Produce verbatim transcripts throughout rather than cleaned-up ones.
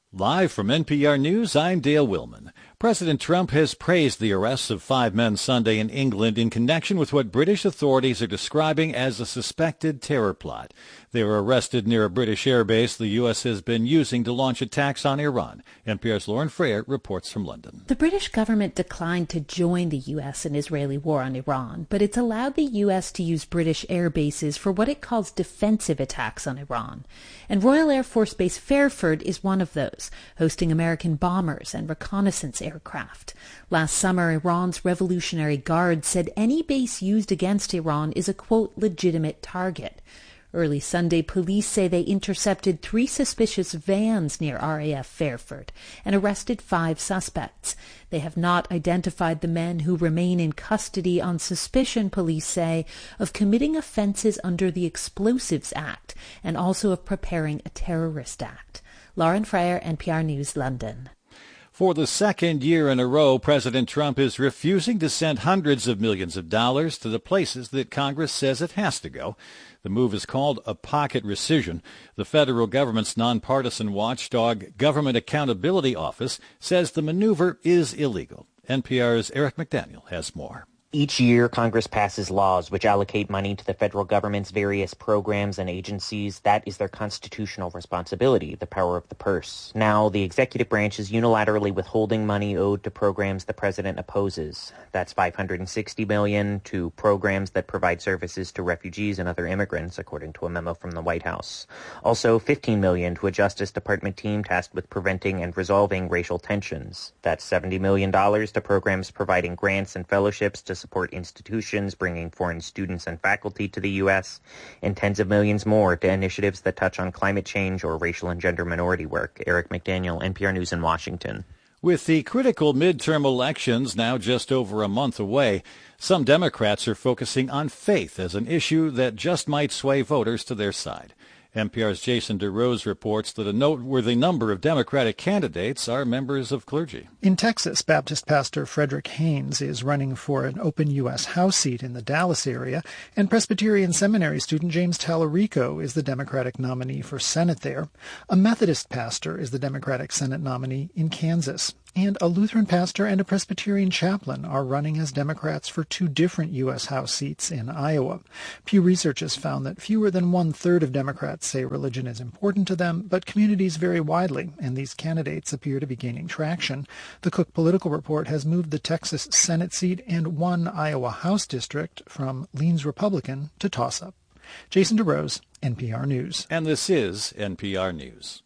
Live from N P R News, I'm Dale Willman. President Trump has praised the arrests of five men Sunday in England in connection with what British authorities are describing as a suspected terror plot. They were arrested near a British airbase the U S has been using to launch attacks on Iran. N P R's Lauren Freyer reports from London. The British government declined to join the U S and Israeli war on Iran, but it's allowed the U S to use British air bases for what it calls defensive attacks on Iran. And Royal Air Force Base Fairford is one of those, hosting American bombers and reconnaissance aircraft. Last summer, Iran's Revolutionary Guard said any base used against Iran is a, quote, legitimate target. Early Sunday, police say they intercepted three suspicious vans near R A F Fairford and arrested five suspects. They have not identified the men who remain in custody on suspicion, police say, of committing offenses under the Explosives Act and also of preparing a terrorist act. Lauren Freyer, N P R News, London. For the second year in a row, President Trump is refusing to send hundreds of millions of dollars to the places that Congress says it has to go. The move is called a pocket rescission. The federal government's nonpartisan watchdog Government Accountability Office says the maneuver is illegal. N P R's Eric McDaniel has more. Each year, Congress passes laws which allocate money to the federal government's various programs and agencies. That is their constitutional responsibility, the power of the purse. Now, the executive branch is unilaterally withholding money owed to programs the president opposes. That's five hundred sixty million dollars to programs that provide services to refugees and other immigrants, according to a memo from the White House. Also, fifteen million dollars to a Justice Department team tasked with preventing and resolving racial tensions. That's seventy million dollars to programs providing grants and fellowships to support institutions bringing foreign students and faculty to the U S, and tens of millions more to initiatives that touch on climate change or racial and gender minority work. Eric McDaniel, N P R News in Washington. With the critical midterm elections now just over a month away, some Democrats are focusing on faith as an issue that just might sway voters to their side. N P R's Jason DeRose reports that a noteworthy number of Democratic candidates are members of clergy. In Texas, Baptist pastor Frederick Haynes is running for an open U S House seat in the Dallas area, and Presbyterian Seminary student James Tallarico is the Democratic nominee for Senate there. A Methodist pastor is the Democratic Senate nominee in Kansas. And a Lutheran pastor and a Presbyterian chaplain are running as Democrats for two different U S House seats in Iowa. Pew Research has found that fewer than one-third of Democrats say religion is important to them, but communities vary widely, and these candidates appear to be gaining traction. The Cook Political Report has moved the Texas Senate seat and one Iowa House district from leans Republican to toss-up. Jason DeRose, N P R News. And this is N P R News.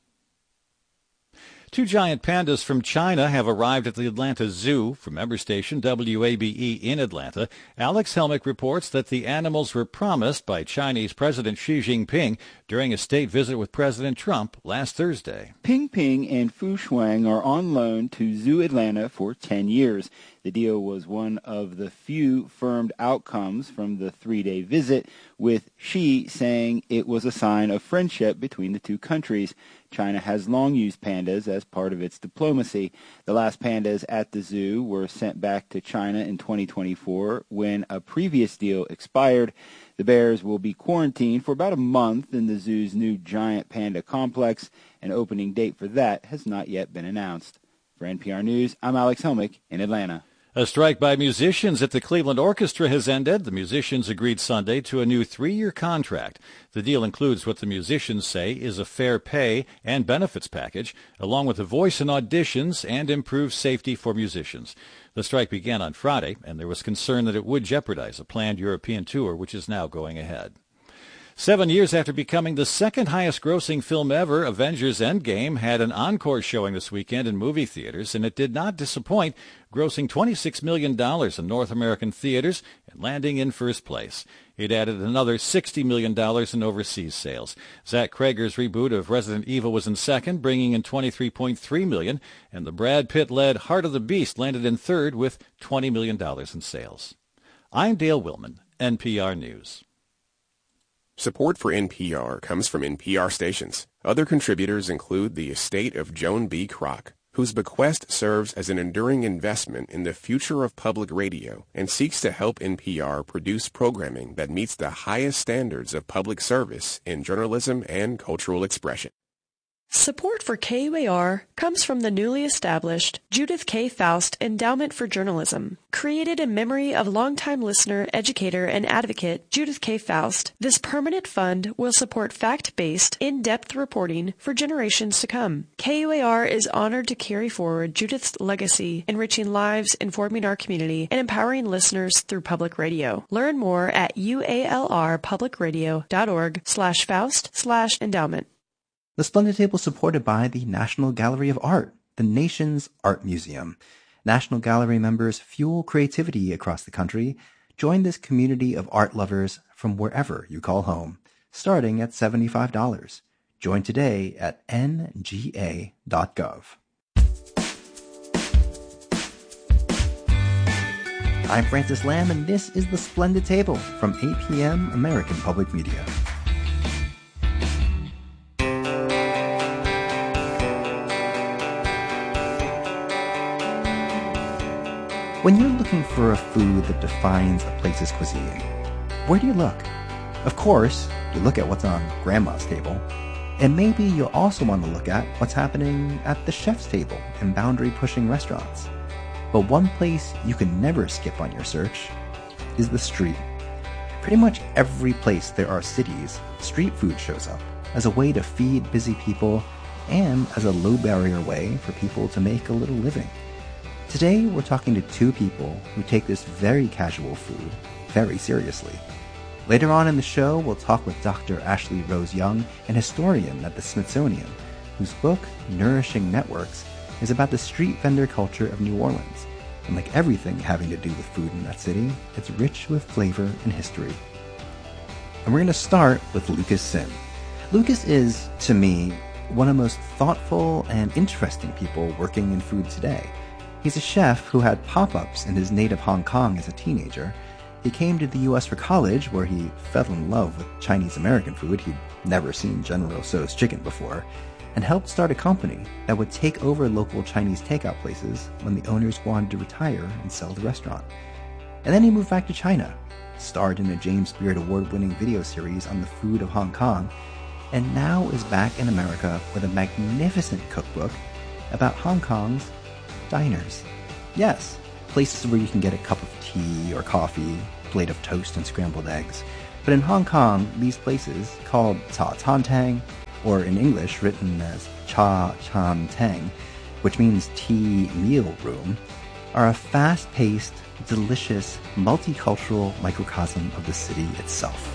Two giant pandas from China have arrived at the Atlanta Zoo from member station W A B E in Atlanta. Alex Helmick reports that the animals were promised by Chinese President Xi Jinping during a state visit with President Trump last Thursday. Ping Ping and Fu Shuang are on loan to Zoo Atlanta for ten years. The deal was one of the few firmed outcomes from the three-day visit, with Xi saying it was a sign of friendship between the two countries. China has long used pandas as part of its diplomacy. The last pandas at the zoo were sent back to China in twenty twenty-four when a previous deal expired. The bears will be quarantined for about a month in the zoo's new giant panda complex. An opening date for that has not yet been announced. For N P R News, I'm Alex Helmick in Atlanta. A strike by musicians at the Cleveland Orchestra has ended. The musicians agreed Sunday to a new three-year contract. The deal includes what the musicians say is a fair pay and benefits package, along with a voice in auditions and improved safety for musicians. The strike began on Friday, and there was concern that it would jeopardize a planned European tour, which is now going ahead. Seven years after becoming the second highest-grossing film ever, Avengers Endgame had an encore showing this weekend in movie theaters, and it did not disappoint, grossing twenty-six million dollars in North American theaters and landing in first place. It added another sixty million dollars in overseas sales. Zach Krager's reboot of Resident Evil was in second, bringing in twenty-three point three million dollars, and the Brad Pitt-led Heart of the Beast landed in third with twenty million dollars in sales. I'm Dale Willman, N P R News. Support for N P R comes from N P R stations. Other contributors include the estate of Joan B. Kroc, whose bequest serves as an enduring investment in the future of public radio and seeks to help N P R produce programming that meets the highest standards of public service in journalism and cultural expression. Support for K U A R comes from the newly established Judith K. Faust Endowment for Journalism. Created in memory of longtime listener, educator, and advocate Judith K. Faust, this permanent fund will support fact-based, in-depth reporting for generations to come. K U A R is honored to carry forward Judith's legacy, enriching lives, informing our community, and empowering listeners through public radio. Learn more at ualrpublicradio.org slash Faust slash endowment. The Splendid Table is supported by the National Gallery of Art, the nation's art museum. National Gallery members fuel creativity across the country. Join this community of art lovers from wherever you call home, starting at seventy-five dollars. Join today at n g a dot gov. I'm Francis Lamb, and this is The Splendid Table from A P M American Public Media. When you're looking for a food that defines a place's cuisine, where do you look? Of course, you look at what's on Grandma's table. And maybe you'll also want to look at what's happening at the chef's table in boundary-pushing restaurants. But one place you can never skip on your search is the street. Pretty much every place there are cities, street food shows up as a way to feed busy people and as a low-barrier way for people to make a little living. Today, we're talking to two people who take this very casual food very seriously. Later on in the show, we'll talk with Doctor Ashley Rose Young, an historian at the Smithsonian, whose book, Nourishing Networks, is about the street vendor culture of New Orleans. And like everything having to do with food in that city, it's rich with flavor and history. And we're going to start with Lucas Sim. Lucas is, to me, one of the most thoughtful and interesting people working in food today. He's a chef who had pop-ups in his native Hong Kong as a teenager. He came to the U S for college, where he fell in love with Chinese-American food. He'd never seen General Tso's chicken before, and helped start a company that would take over local Chinese takeout places when the owners wanted to retire and sell the restaurant. And then he moved back to China, starred in a James Beard Award-winning video series on the food of Hong Kong, and now is back in America with a magnificent cookbook about Hong Kong's diners. Yes, places where you can get a cup of tea or coffee, plate of toast and scrambled eggs. But in Hong Kong, these places, called Cha Chan Tang, or in English written as Cha Chan Tang, which means tea meal room, are a fast-paced, delicious, multicultural microcosm of the city itself.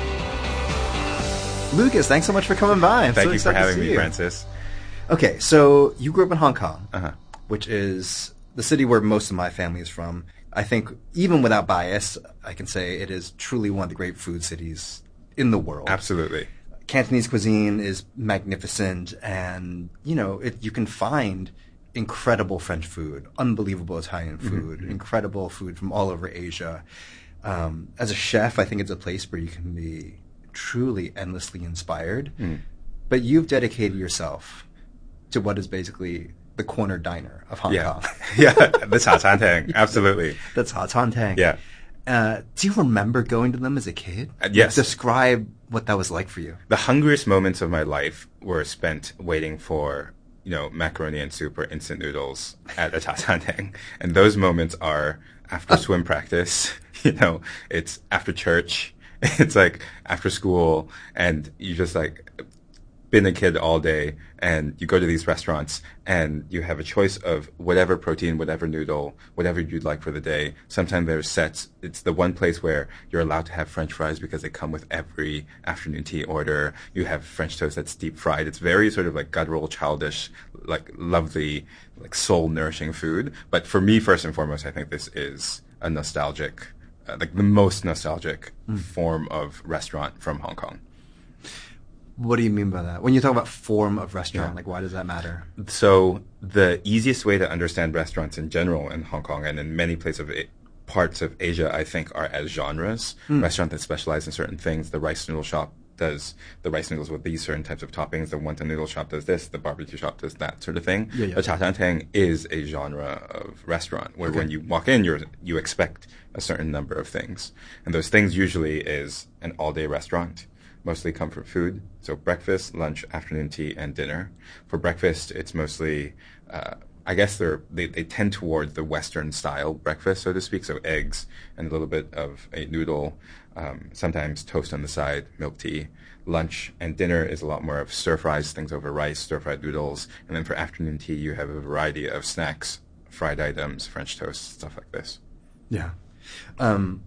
Lucas, thanks so much for coming by. I'm Thank so you for having me, you. Francis. Okay, so you grew up in Hong Kong. Uh-huh. Which is the city where most of my family is from. I think, even without bias, I can say it is truly one of the great food cities in the world. Absolutely. Cantonese cuisine is magnificent, and, you know, it, you can find incredible French food, unbelievable Italian food, mm-hmm. incredible food from all over Asia. Um, as a chef, I think it's a place where you can be truly endlessly inspired. Mm. But you've dedicated yourself to what is basically the corner diner of Hong yeah. Kong. yeah, the Cha Chan Tang, absolutely. The Cha Chan Tang. Yeah. Uh, do you remember going to them as a kid? Uh, yes. Describe what that was like for you. The hungriest moments of my life were spent waiting for, you know, macaroni and soup or instant noodles at a Cha Chan Tang. And those moments are after swim practice, you know, it's after church, it's like after school, and you just like been a kid all day, and you go to these restaurants and you have a choice of whatever protein, whatever noodle, whatever you'd like for the day. Sometimes there's sets. It's the one place where you're allowed to have French fries because they come with every afternoon tea order. You have French toast that's deep fried. It's very sort of like guttural, childish, like lovely, like soul nourishing food. But for me, first and foremost, I think this is a nostalgic, uh, like the most nostalgic mm. form of restaurant from Hong Kong. What do you mean by that? When you talk about form of restaurant, yeah. like why does that matter? So the easiest way to understand restaurants in general in Hong Kong and in many places of it, parts of Asia, I think, are as genres. Mm. Restaurants that specialize in certain things. The rice noodle shop does the rice noodles with these certain types of toppings. The wonton noodle shop does this. The barbecue shop does that sort of thing. Yeah, yeah. The Cha Chan Tang is a genre of restaurant where okay. when you walk in, you're, you expect a certain number of things. And those things usually is an all-day restaurant. mostly comfort food. So breakfast, lunch, afternoon tea, and dinner. For breakfast, it's mostly, uh, I guess they're, they, they tend toward the Western style breakfast, so to speak. So eggs and a little bit of a noodle, um, sometimes toast on the side, milk tea. Lunch and dinner is a lot more of stir fries, things over rice, stir fried noodles. And then for afternoon tea, you have a variety of snacks, fried items, French toast, stuff like this. Yeah. Um,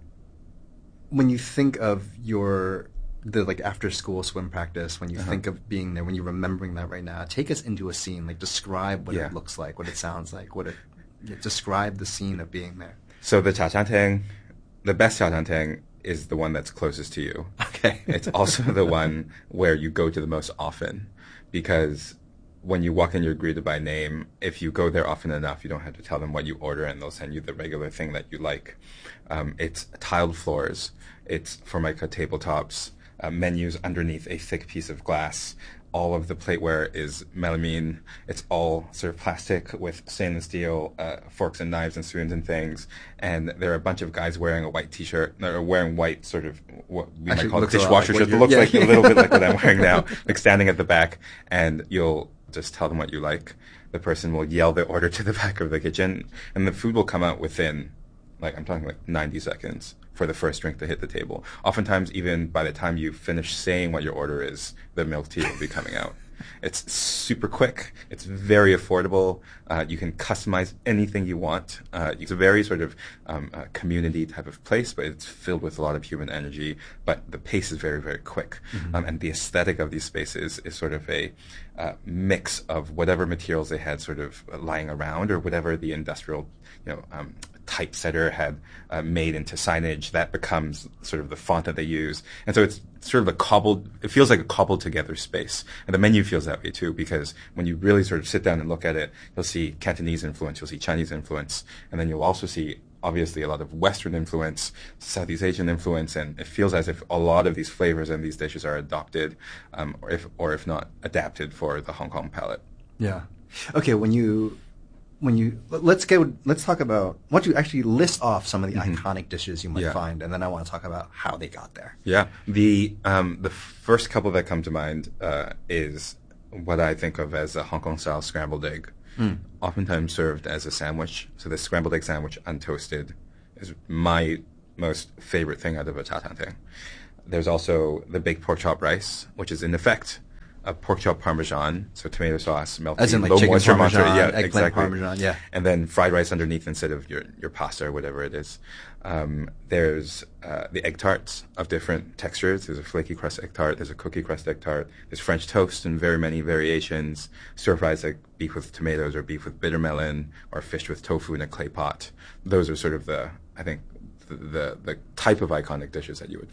when you think of your the like after school swim practice, when you uh-huh. think of being there, when you're remembering that right now, take us into a scene. Like describe what yeah. it looks like, what it sounds like, what it yeah, describe the scene of being there. So the Chachateng, the best Chachateng is the one that's closest to you. Okay. It's also the one where you go to the most often, because when you walk in, you're greeted by name. If you go there often enough, you don't have to tell them what you order, and they'll send you the regular thing that you like. Um, it's tiled floors. It's Formica tabletops, uh, menus underneath a thick piece of glass. All of the plateware is melamine. It's all sort of plastic with stainless steel uh, forks and knives and spoons and things. And there are a bunch of guys wearing a white T-shirt, or wearing white sort of what we Actually, might call like dishwasher shirts. It looks yeah. like a little bit like what I'm wearing now, like standing at the back. And you'll just tell them what you like. The person will yell the order to the back of the kitchen, and the food will come out within, like I'm talking like ninety seconds for the first drink to hit the table. Oftentimes, even by the time you finish saying what your order is, the milk tea will be coming out. It's super quick. It's very affordable. Uh, you can customize anything you want. Uh, it's a very sort of um, uh, community type of place, but it's filled with a lot of human energy. But the pace is very, very quick. Mm-hmm. Um, and the aesthetic of these spaces is sort of a uh, mix of whatever materials they had sort of lying around, or whatever the industrial, you know, um, typesetter had uh, made into signage. That becomes sort of the font that they use. And so it's sort of a cobbled, it feels like a cobbled together space. And the menu feels that way too, because when you really sort of sit down and look at it, you'll see Cantonese influence, you'll see Chinese influence, and then you'll also see obviously a lot of Western influence, Southeast Asian influence, and it feels as if a lot of these flavors and these dishes are adopted, um, or if or if not adapted for the Hong Kong palate. Yeah. Okay, when you When you let's go, let's talk about. Why don't you actually list off some of the mm-hmm. iconic dishes you might yeah. find, and then I want to talk about how they got there. Yeah, the um, the first couple that come to mind uh, is what I think of as a Hong Kong style scrambled egg, mm. oftentimes served as a sandwich. So the scrambled egg sandwich, untoasted, is my most favorite thing out of a Chachateng. There's also the baked pork chop rice, which is in effect a pork chop parmesan, so tomato sauce, milk as tea, in like low chicken moisture parmesan, mozzarella, yeah, eggplant exactly. parmesan, yeah, and then fried rice underneath instead of your your pasta or whatever it is. Um, there's uh, the egg tarts of different textures. There's a flaky crust egg tart. There's a cookie crust egg tart. There's French toast in very many variations. Stir fries like beef with tomatoes or beef with bitter melon, or fish with tofu in a clay pot. Those are sort of the I think the the, the type of iconic dishes that you would